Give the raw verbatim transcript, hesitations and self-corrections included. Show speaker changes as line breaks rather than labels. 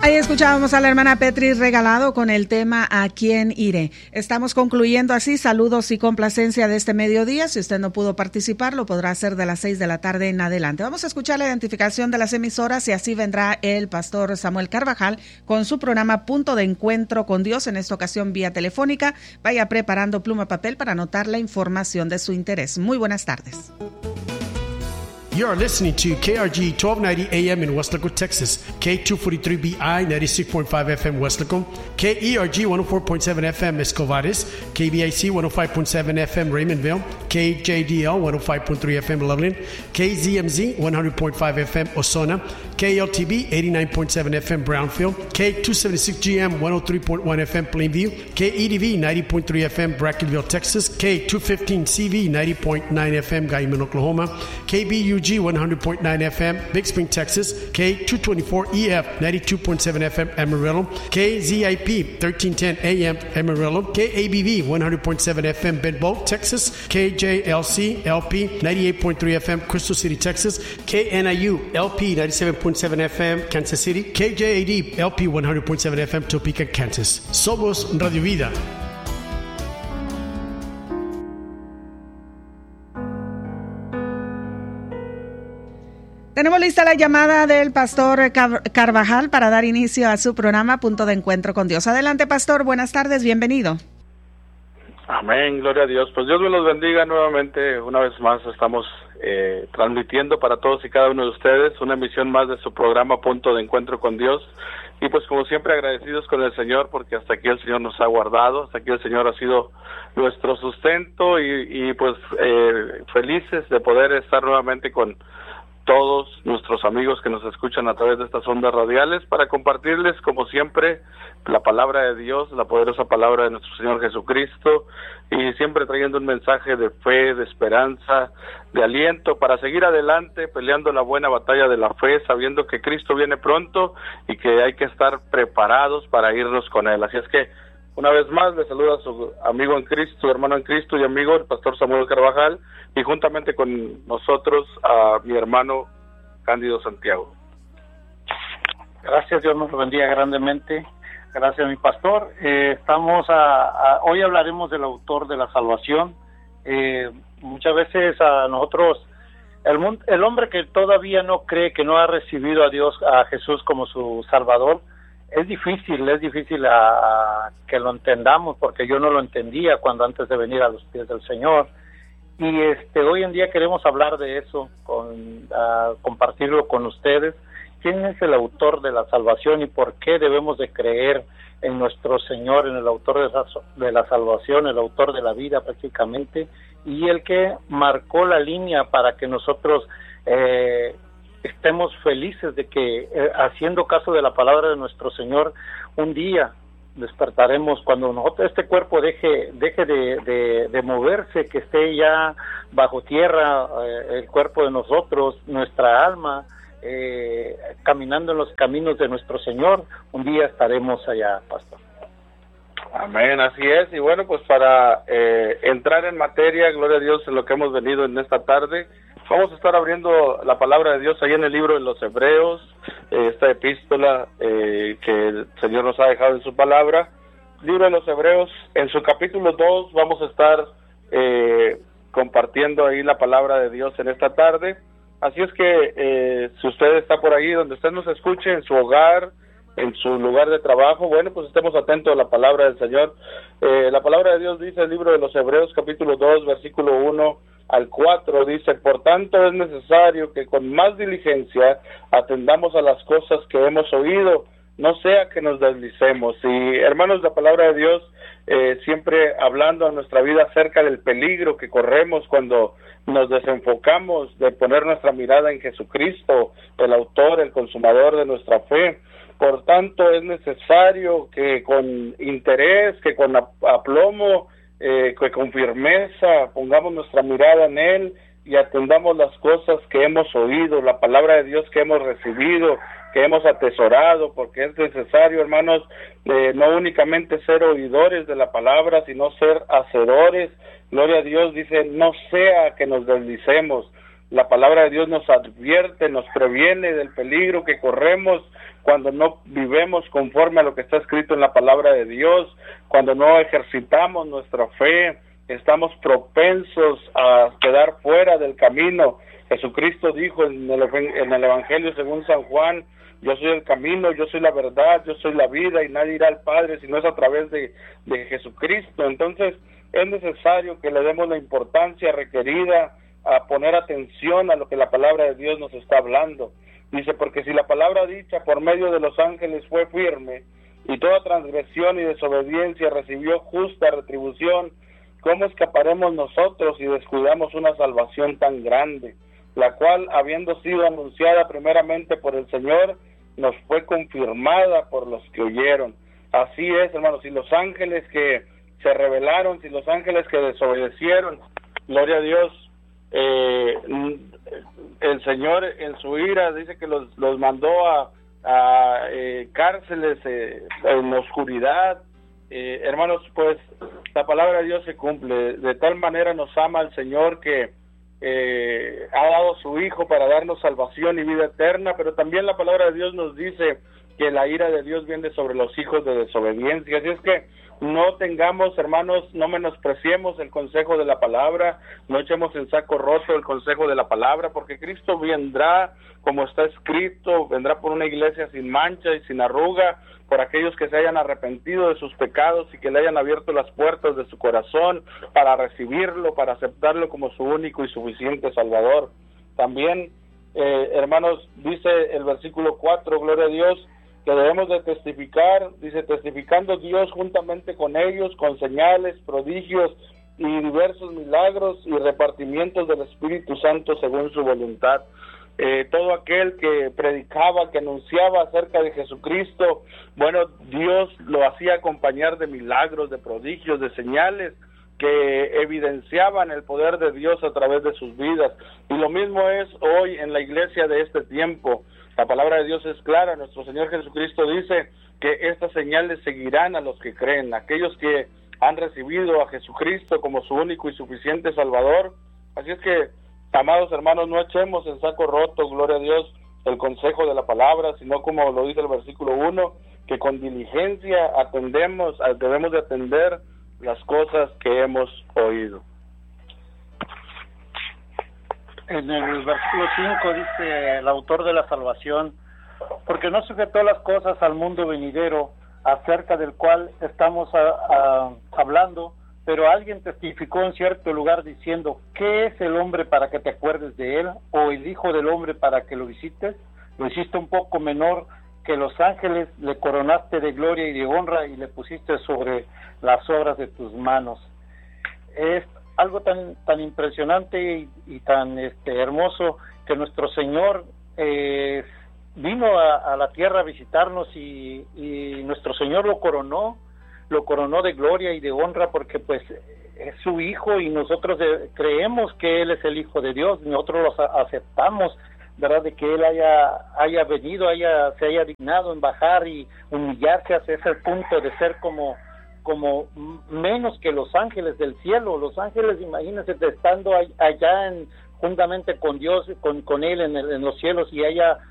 Ahí escuchábamos a la hermana Petri Regalado con el tema ¿A quién iré? Estamos concluyendo así. Saludos y complacencia de este mediodía. Si usted no pudo participar, lo podrá hacer de las seis de la tarde en adelante. Vamos a escuchar la identificación de las emisoras y así vendrá el pastor Samuel Carvajal con su programa Punto de Encuentro con Dios, en esta ocasión vía telefónica. Vaya preparando pluma y papel para anotar la información de su interés. Muy buenas tardes.
You are listening to K R G twelve ninety A M in Weslaco, Texas, K two forty-three B I ninety-six point five F M Weslaco, K E R G one oh four point seven F M Escovares, K B I C one oh five point seven F M Raymondville, K J D L one oh five point three F M Loveland, K Z M Z one hundred point five F M Osona, K L T B eighty-nine point seven F M Brownfield, K two seventy-six G M one oh three point one F M Plainview, K E D V ninety point three F M Brackenville, Texas, K two fifteen C V ninety point nine F M Guyman, Oklahoma, K B U G one hundred point nine F M Big Spring, Texas, K two twenty-four E F ninety-two point seven F M Amarillo, K Z I P thirteen ten A M Amarillo, K A B V one hundred point seven F M Bedboe, Texas, K J L C L P ninety-eight point three F M Crystal City, Texas, K N I U L P ninety-seven point seven F M Kansas City, K J A D L P one hundred point seven F M Topeka, Kansas. Somos Radio Vida.
Tenemos lista la llamada del pastor Car- Carvajal para dar inicio a su programa Punto de Encuentro con Dios. Adelante, pastor. Buenas tardes. Bienvenido.
Amén. Gloria a Dios. Pues Dios me los bendiga nuevamente. Una vez más estamos eh, transmitiendo para todos y cada uno de ustedes una emisión más de su programa Punto de Encuentro con Dios. Y pues como siempre agradecidos con el Señor porque hasta aquí el Señor nos ha guardado, hasta aquí el Señor ha sido nuestro sustento y, y pues eh, felices de poder estar nuevamente con todos nuestros amigos que nos escuchan a través de estas ondas radiales para compartirles como siempre la palabra de Dios, la poderosa palabra de nuestro Señor Jesucristo y siempre trayendo un mensaje de fe, de esperanza, de aliento para seguir adelante peleando la buena batalla de la fe, sabiendo que Cristo viene pronto y que hay que estar preparados para irnos con Él. Así es que una vez más le saluda a su amigo en Cristo, su hermano en Cristo y amigo, el pastor Samuel Carvajal, y juntamente con nosotros a mi hermano Cándido Santiago.
Gracias, Dios nos lo bendiga grandemente. Gracias, mi pastor. Eh, estamos a, a, hoy hablaremos del autor de la salvación. Eh, muchas veces a nosotros, el, mundo, el hombre que todavía no cree, que no ha recibido a Dios, a Jesús como su Salvador, es difícil, es difícil a, a que lo entendamos, porque yo no lo entendía cuando antes de venir a los pies del Señor. Y este hoy en día queremos hablar de eso, con, a, compartirlo con ustedes. ¿Quién es el autor de la salvación y por qué debemos de creer en nuestro Señor, en el autor de la, de la salvación, el autor de la vida prácticamente, y el que marcó la línea para que nosotros eh, estemos felices de que, eh, haciendo caso de la palabra de nuestro Señor, un día despertaremos cuando nosotros, este cuerpo deje deje de, de, de moverse, que esté ya bajo tierra, eh, el cuerpo de nosotros, nuestra alma, eh, caminando en los caminos de nuestro Señor, un día estaremos allá, pastor.
Amén, así es. Y bueno, pues para eh, entrar en materia, gloria a Dios, en lo que hemos venido en esta tarde, vamos a estar abriendo la palabra de Dios ahí en el libro de los Hebreos, eh, esta epístola eh, que el Señor nos ha dejado en su palabra. Libro de los Hebreos, en su capítulo dos vamos a estar eh, compartiendo ahí la palabra de Dios en esta tarde. Así es que eh, si usted está por ahí, donde usted nos escuche, en su hogar, en su lugar de trabajo, bueno, pues estemos atentos a la palabra del Señor. Eh, la palabra de Dios dice, el libro de los Hebreos, capítulo dos, versículo uno al cuatro, dice: por tanto es necesario que con más diligencia atendamos a las cosas que hemos oído, no sea que nos deslicemos. Y hermanos, la palabra de Dios eh, siempre hablando a nuestra vida acerca del peligro que corremos cuando nos desenfocamos de poner nuestra mirada en Jesucristo, el autor, el consumador de nuestra fe. Por tanto es necesario que con interés, que con aplomo, eh, que con firmeza pongamos nuestra mirada en Él y atendamos las cosas que hemos oído, la palabra de Dios que hemos recibido, que hemos atesorado, porque es necesario, hermanos, eh, no únicamente ser oidores de la palabra, sino ser hacedores. Gloria a Dios, dice, no sea que nos deslicemos. La palabra de Dios nos advierte, nos previene del peligro que corremos cuando no vivemos conforme a lo que está escrito en la palabra de Dios, cuando no ejercitamos nuestra fe, estamos propensos a quedar fuera del camino. Jesucristo dijo en el, en el Evangelio según San Juan: yo soy el camino, yo soy la verdad, yo soy la vida, y nadie irá al Padre si no es a través de, de Jesucristo. Entonces es necesario que le demos la importancia requerida a poner atención a lo que la palabra de Dios nos está hablando. Dice: porque si la palabra dicha por medio de los ángeles fue firme, y toda transgresión y desobediencia recibió justa retribución, ¿cómo escaparemos nosotros si descuidamos una salvación tan grande, la cual, habiendo sido anunciada primeramente por el Señor, nos fue confirmada por los que oyeron? Así es, hermanos, si los ángeles que se rebelaron, si los ángeles que desobedecieron, gloria a Dios, eh, el Señor en su ira dice que los, los mandó a, a eh, cárceles eh, en la oscuridad. Eh, hermanos, pues la palabra de Dios se cumple. De tal manera nos ama el Señor que eh, ha dado a su Hijo para darnos salvación y vida eterna, pero también la palabra de Dios nos dice que la ira de Dios viene sobre los hijos de desobediencia. Así es que no tengamos, hermanos, no menospreciemos el consejo de la palabra, no echemos en saco roto el consejo de la palabra, porque Cristo vendrá, como está escrito, vendrá por una iglesia sin mancha y sin arruga, por aquellos que se hayan arrepentido de sus pecados y que le hayan abierto las puertas de su corazón para recibirlo, para aceptarlo como su único y suficiente Salvador. También, eh, hermanos, dice el versículo cuatro, gloria a Dios, que debemos de testificar, dice, testificando Dios juntamente con ellos, con señales, prodigios y diversos milagros y repartimientos del Espíritu Santo según su voluntad. Eh, todo aquel que predicaba, que anunciaba acerca de Jesucristo, bueno, Dios lo hacía acompañar de milagros, de prodigios, de señales que evidenciaban el poder de Dios a través de sus vidas. Y lo mismo es hoy en la iglesia de este tiempo. La palabra de Dios es clara. Nuestro Señor Jesucristo dice que estas señales seguirán a los que creen, aquellos que han recibido a Jesucristo como su único y suficiente Salvador. Así es que, amados hermanos, no echemos en saco roto, gloria a Dios, el consejo de la palabra, sino como lo dice el versículo uno, que con diligencia atendemos, debemos de atender las cosas que hemos oído.
En el versículo cinco dice el autor de la salvación: porque no sujetó las cosas al mundo venidero, acerca del cual estamos a, a, hablando, pero alguien testificó en cierto lugar diciendo: ¿qué es el hombre para que te acuerdes de él? ¿O el hijo del hombre para que lo visites? Lo hiciste un poco menor que los ángeles, le coronaste de gloria y de honra y le pusiste sobre las obras de tus manos. Es algo tan tan impresionante y, y tan este hermoso que nuestro Señor eh, vino a, a la tierra a visitarnos y, y nuestro Señor lo coronó, lo coronó de gloria y de honra, porque pues es su Hijo y nosotros de, creemos que Él es el Hijo de Dios, nosotros lo aceptamos, ¿verdad? De que Él haya haya venido, haya se haya dignado en bajar y humillarse hasta ese punto de ser como como menos que los ángeles del cielo. Los ángeles, imagínense, estando allá en, juntamente con Dios, con, con Él en, el, en los cielos, y haya